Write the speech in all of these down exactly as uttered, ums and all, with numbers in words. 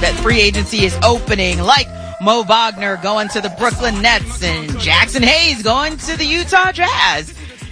that free agency is opening, like Mo Wagner going to the Brooklyn Nets and Jackson Hayes going to the Utah Jazz.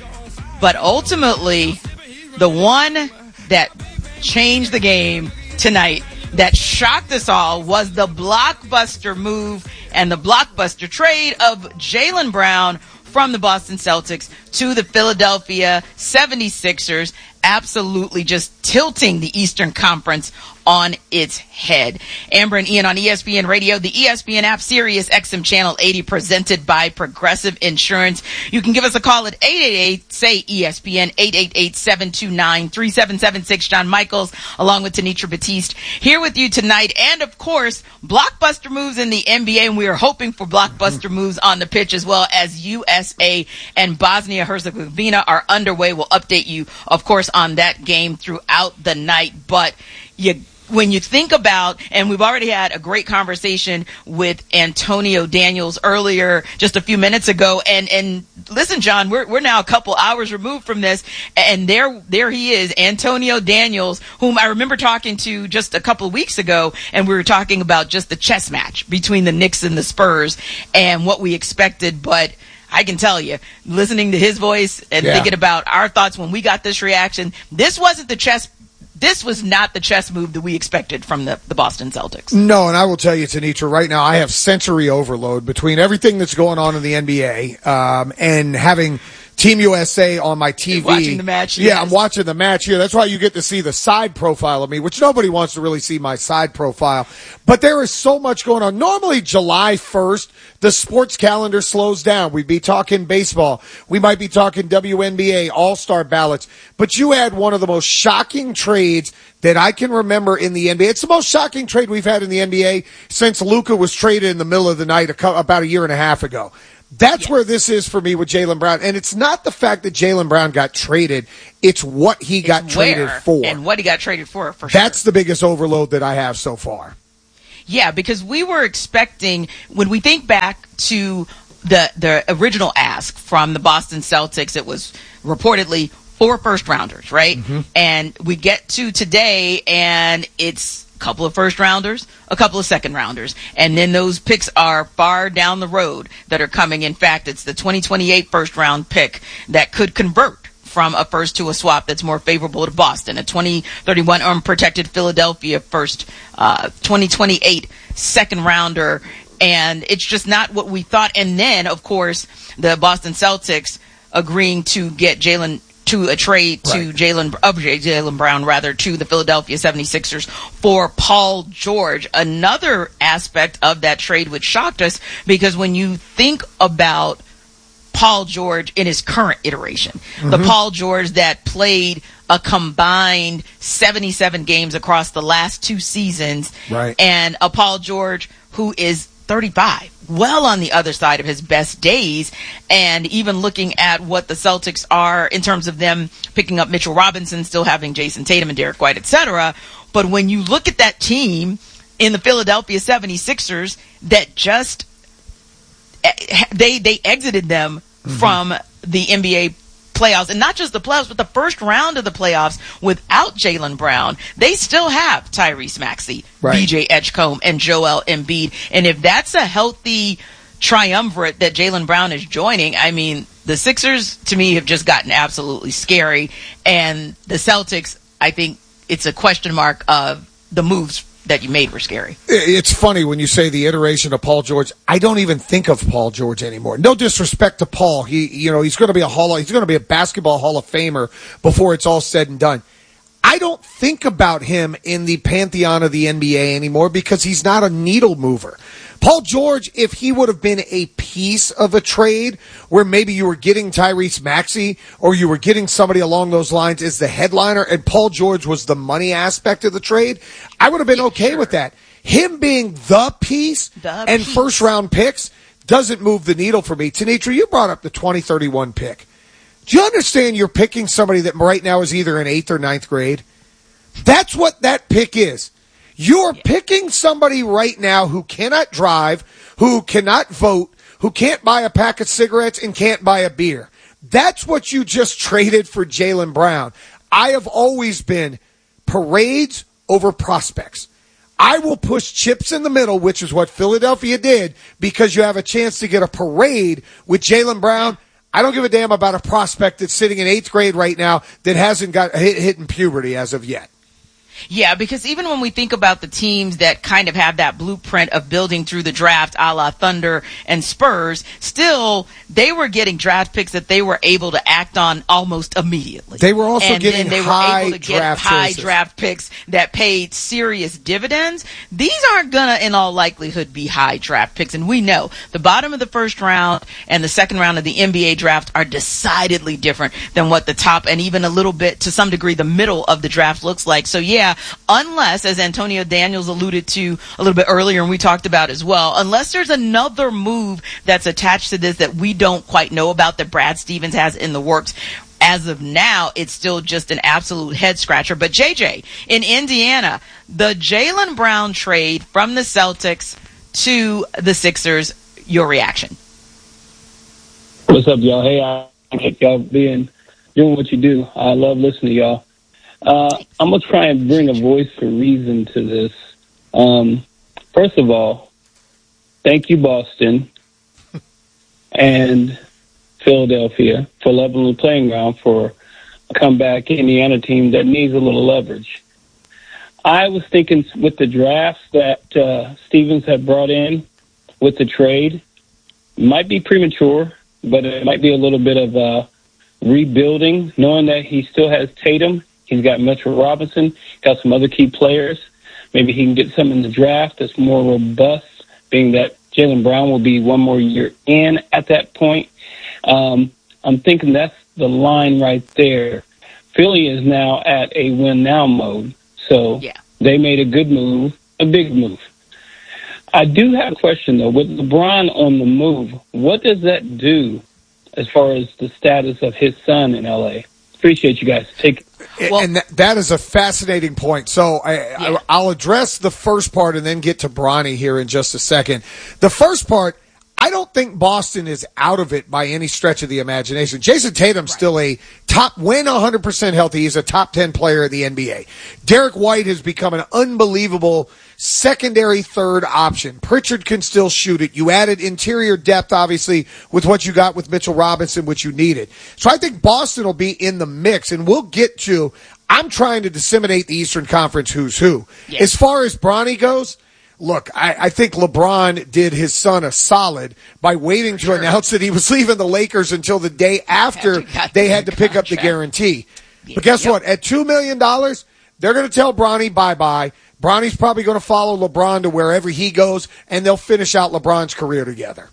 But ultimately, the one that changed the game tonight, that shocked us all, was the blockbuster move and the blockbuster trade of Jaylen Brown from the Boston Celtics to the Philadelphia seventy-sixers, absolutely just tilting the Eastern Conference on its head. Amber and Ian on E S P N Radio, the E S P N app, Sirius X M Channel eighty, presented by Progressive Insurance. You can give us a call at eight eight eight, say E S P N, eight eight eight, seven two nine, three seven seven six. John Michaels, along with Tanitra Batiste, here with you tonight. And, of course, blockbuster moves in the N B A, and we are hoping for blockbuster moves on the pitch as well, as U S A and Bosnia-Herzegovina are underway. We'll update you, of course, on that game throughout the night. But you when you think about, and we've already had a great conversation with Antonio Daniels earlier, just a few minutes ago, and, and listen, John, we're, we're now a couple hours removed from this, and there, there he is, Antonio Daniels, whom I remember talking to just a couple of weeks ago, and we were talking about just the chess match between the Knicks and the Spurs and what we expected, but I can tell you, listening to his voice and yeah. thinking about our thoughts when we got this reaction, this wasn't the chess This was not the chess move that we expected from the, the Boston Celtics. No, and I will tell you, Tanitra, right now I have sensory overload between everything that's going on in the N B A um, and having Team U S A on my T V. You're watching the match. Yeah, yes. I'm watching the match here. That's why you get to see the side profile of me, which nobody wants to really see my side profile. But there is so much going on. Normally July first, the sports calendar slows down. We'd be talking baseball. We might be talking W N B A, all-star ballots. But you had one of the most shocking trades that I can remember in the N B A. It's the most shocking trade we've had in the N B A since Luka was traded in the middle of the night a co- about a year and a half ago. That's yes. where this is for me with Jaylen Brown. And it's not the fact that Jaylen Brown got traded. It's what he it's got traded for. And what he got traded for, for sure. That's the biggest overload that I have so far. Yeah, because we were expecting, when we think back to the the original ask from the Boston Celtics, it was reportedly four first-rounders, right? Mm-hmm. And we get to today, and it's a couple of first-rounders, a couple of second-rounders. And then those picks are far down the road that are coming. In fact, it's the twenty twenty-eight first-round pick that could convert from a first to a swap that's more favorable to Boston, a twenty thirty-one unprotected Philadelphia first, uh, twenty twenty-eight second-rounder. And it's just not what we thought. And then, of course, the Boston Celtics agreeing to get Jaylen to a trade to right. Jaylen of Jaylen Brown rather to the Philadelphia seventy-sixers for Paul George. Another aspect of that trade which shocked us, because when you think about Paul George in his current iteration, mm-hmm. the Paul George that played a combined seventy-seven games across the last two seasons, right. and a Paul George who is thirty-five, well on the other side of his best days, and even looking at what the Celtics are in terms of them picking up Mitchell Robinson, still having Jason Tatum and Derek White, et cetera. But when you look at that team in the Philadelphia seventy-sixers that just they they exited them mm-hmm. from the N B A playoffs, and not just the playoffs, but the first round of the playoffs without Jaylen Brown, they still have Tyrese Maxey, right. B J Edgecombe, and Joel Embiid. And if that's a healthy triumvirate that Jaylen Brown is joining, I mean, the Sixers, to me, have just gotten absolutely scary. And the Celtics, I think it's a question mark of the moves that you made were scary. It's funny when you say the iteration of Paul George. I don't even think of Paul George anymore. No disrespect to Paul. He, you know, he's going to be a Hall of, he's going to be a basketball Hall of Famer before it's all said and done. I don't think about him in the pantheon of the N B A anymore because he's not a needle mover. Paul George, if he would have been a piece of a trade where maybe you were getting Tyrese Maxey or you were getting somebody along those lines as the headliner and Paul George was the money aspect of the trade, I would have been yeah, okay sure. with that. Him being the piece the and piece. first round picks doesn't move the needle for me. Tanitra, you brought up the twenty thirty-one pick. Do you understand you're picking somebody that right now is either in eighth or ninth grade? That's what that pick is. You're picking somebody right now who cannot drive, who cannot vote, who can't buy a pack of cigarettes and can't buy a beer. That's what you just traded for Jaylen Brown. I have always been parades over prospects. I will push chips in the middle, which is what Philadelphia did, because you have a chance to get a parade with Jaylen Brown. I don't give a damn about a prospect that's sitting in eighth grade right now that hasn't got hit, hit in puberty as of yet. Yeah, because even when we think about the teams that kind of have that blueprint of building through the draft, a la Thunder and Spurs, still they were getting draft picks that they were able to act on almost immediately. They were also and getting they high were able to get draft high choices. draft picks that paid serious dividends. These aren't gonna, in all likelihood, be high draft picks, and we know the bottom of the first round and the second round of the N B A draft are decidedly different than what the top and even a little bit, to some degree, the middle of the draft looks like. So yeah. Yeah, unless, as Antonio Daniels alluded to a little bit earlier and we talked about as well, unless there's another move that's attached to this that we don't quite know about that Brad Stevens has in the works. As of now, it's still just an absolute head scratcher. But J J, in Indiana, the Jaylen Brown trade from the Celtics to the Sixers, your reaction? What's up, y'all? Hey, I like y'all being doing what you do. I love listening to y'all. Uh, I'm going to try and bring a voice for reason to this. Um, first of all, thank you, Boston and Philadelphia, for leveling the playing ground for a comeback Indiana team that needs a little leverage. I was thinking with the drafts that uh, Stevens had brought in with the trade, might be premature, but it might be a little bit of uh, rebuilding, knowing that he still has Tatum. He's got Mitchell Robinson, got some other key players. Maybe he can get some in the draft that's more robust, being that Jaylen Brown will be one more year in at that point. Um, I'm thinking that's the line right there. Philly is now at a win-now mode, so yeah. They made a good move, a big move. I do have a question, though. With LeBron on the move, what does that do as far as the status of his son in L A? Appreciate you guys. Take well, and that, that is a fascinating point. So I, yeah. I, I'll address the first part and then get to Bronny here in just a second. The first part, I don't think Boston is out of it by any stretch of the imagination. Jason Tatum's right. still a top, when one hundred percent healthy, he's a top ten player in the N B A. Derek White has become an unbelievable secondary third option. Pritchard can still shoot it. You added interior depth, obviously, with what you got with Mitchell Robinson, which you needed. So I think Boston will be in the mix, and we'll get to, I'm trying to disseminate the Eastern Conference who's who. Yeah. As far as Bronny goes, look, I, I think LeBron did his son a solid by waiting to sure. announce that he was leaving the Lakers until the day after they had to pick contract. up the guarantee. Yeah. But guess yep. what? At two million dollars, they're going to tell Bronny bye-bye. Bronny's probably going to follow LeBron to wherever he goes, and they'll finish out LeBron's career together.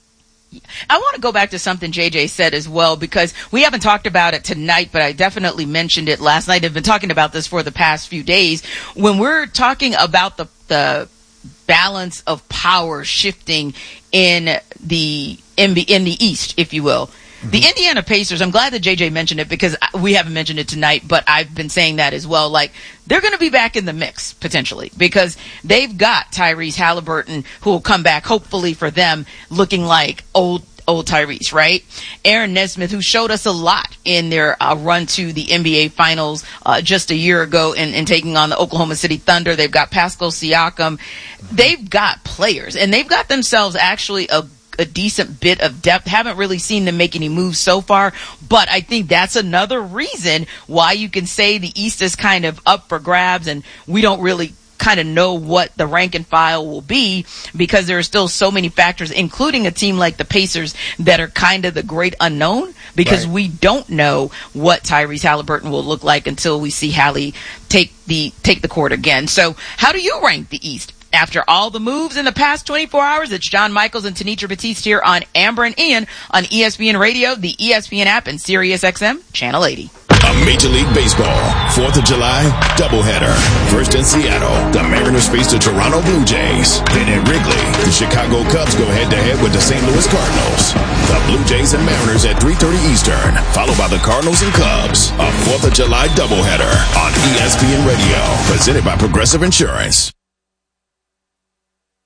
I want to go back to something J J said as well, because we haven't talked about it tonight, but I definitely mentioned it last night. I've been talking about this for the past few days. When we're talking about the the balance of power shifting in the in the, in the East, if you will. The Indiana Pacers, I'm glad that J J mentioned it because we haven't mentioned it tonight, but I've been saying that as well. Like, they're going to be back in the mix, potentially, because they've got Tyrese Halliburton, who will come back, hopefully for them, looking like old old Tyrese, right? Aaron Nesmith, who showed us a lot in their uh, run to the N B A Finals uh, just a year ago in, in taking on the Oklahoma City Thunder. They've got Pascal Siakam. They've got players, and they've got themselves actually a a decent bit of depth. Haven't really seen them make any moves so far, but I think that's another reason why you can say the East is kind of up for grabs, and we don't really kind of know what the rank and file will be, because there are still so many factors, including a team like the Pacers, that are kind of the great unknown, because right. we don't know what Tyrese Halliburton will look like until we see Hallie take the take the court again. So how do you rank the East? After all the moves in the past twenty-four hours, it's John Michaels and Tanitra Batiste here on Amber and Ian on E S P N Radio, the E S P N app, and Sirius X M Channel eighty. A Major League Baseball fourth of July doubleheader. First in Seattle, the Mariners face the Toronto Blue Jays. Then at Wrigley, the Chicago Cubs go head-to-head with the Saint Louis Cardinals. The Blue Jays and Mariners at three thirty Eastern, followed by the Cardinals and Cubs. A fourth of July doubleheader on E S P N Radio, presented by Progressive Insurance.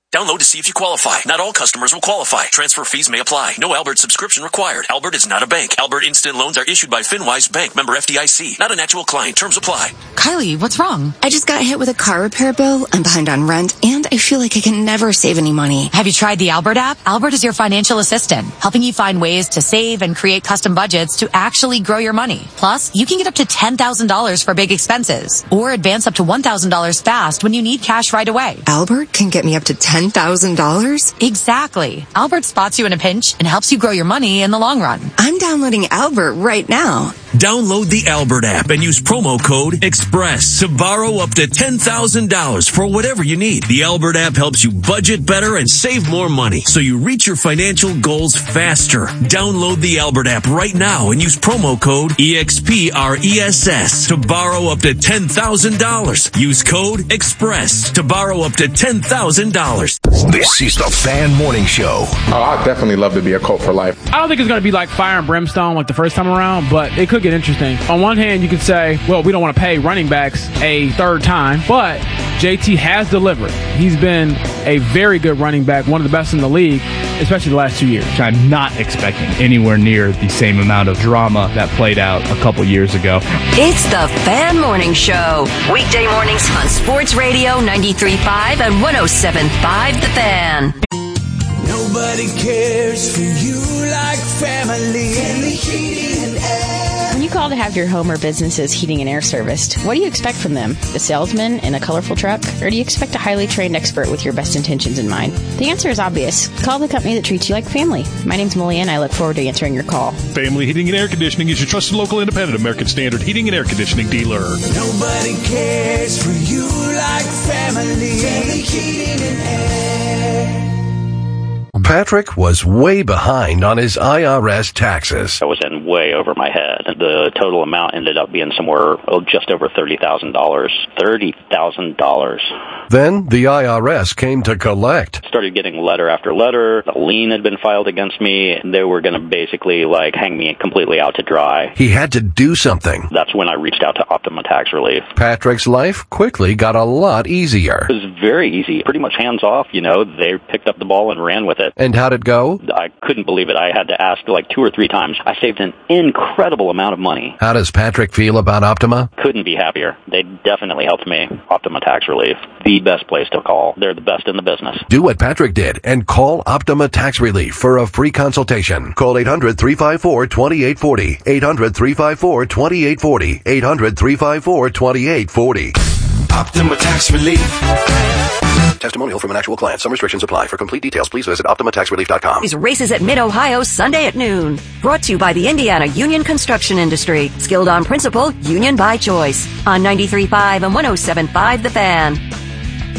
Download to see if you qualify. Not all customers will qualify. Transfer fees may apply. No Albert subscription required. Albert is not a bank. Albert Instant Loans are issued by FinWise Bank, member F D I C. Not an actual client. Terms apply. Kylie, what's wrong? I just got hit with a car repair bill. I'm behind on rent, and I feel like I can never save any money. Have you tried the Albert app? Albert is your financial assistant, helping you find ways to save and create custom budgets to actually grow your money. Plus, you can get up to ten thousand dollars for big expenses, or advance up to one thousand dollars fast when you need cash right away. Albert can get me up to ten thousand dollars? Exactly. Albert spots you in a pinch and helps you grow your money in the long run. I'm downloading Albert right now. Download the Albert app and use promo code EXPRESS to borrow up to ten thousand dollars for whatever you need. The Albert app helps you budget better and save more money so you reach your financial goals faster. Download the Albert app right now and use promo code EXPRESS to borrow up to ten thousand dollars. Use code EXPRESS to borrow up to ten thousand dollars. This is the Fan Morning Show. Oh, I'd definitely love to be a Colt for life. I don't think it's going to be like fire and brimstone like the first time around, but it could get interesting. On one hand, you could say, well, we don't want to pay running backs a third time, but J T has delivered. He's been a very good running back, one of the best in the league, especially the last two years. I'm not expecting anywhere near the same amount of drama that played out a couple years ago. It's the Fan Morning Show. Weekday mornings on Sports Radio ninety-three point five and one oh seven point five The Fan. Nobody cares for you like family. Family Heating and Air. When you call to have your home or business's heating and air serviced, what do you expect from them? A salesman in a colorful truck? Or do you expect a highly trained expert with your best intentions in mind? The answer is obvious. Call the company that treats you like family. My name's Molly Ann. I look forward to answering your call. Family Heating and Air Conditioning is your trusted local independent American Standard heating and air conditioning dealer. Nobody cares for you like family. Family Heating and Air. Patrick was way behind on his I R S taxes. I was in way over my head. The total amount ended up being somewhere oh, just over thirty thousand dollars. thirty thousand dollars. Then the I R S came to collect. Started getting letter after letter. A lien had been filed against me. They were going to basically like hang me completely out to dry. He had to do something. That's when I reached out to Optima Tax Relief. Patrick's life quickly got a lot easier. It was very easy. Pretty much hands off, you know. They picked up the ball and ran with it. And how'd it go? I couldn't believe it. I had to ask like two or three times. I saved an incredible amount of money. How does Patrick feel about Optima? Couldn't be happier. They definitely helped me. Optima Tax Relief. The best place to call. They're the best in the business. Do what Patrick did and call Optima Tax Relief for a free consultation. Call eight hundred, three five four, two eight four zero. eight hundred, three five four, two eight four zero. eight hundred, three five four, two eight four zero. Optima Tax Relief. Testimonial from an actual client. Some restrictions apply. For complete details, please visit Optima Tax Relief dot com. These races at Mid-Ohio Sunday at noon. Brought to you by the Indiana Union Construction Industry. Skilled on principle, union by choice. On ninety-three point five and one oh seven point five The Fan.